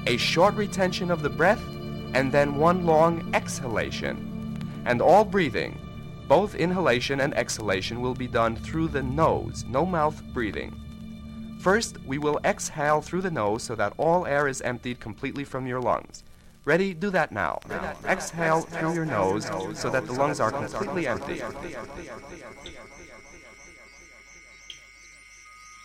a short retention of the breath, and then one long exhalation. And all breathing, both inhalation and exhalation, will be done through the nose, no mouth breathing. First, we will exhale through the nose so that all air is emptied completely from your lungs. Ready? Do that now. Exhale through your nose so that the lungs are completely empty.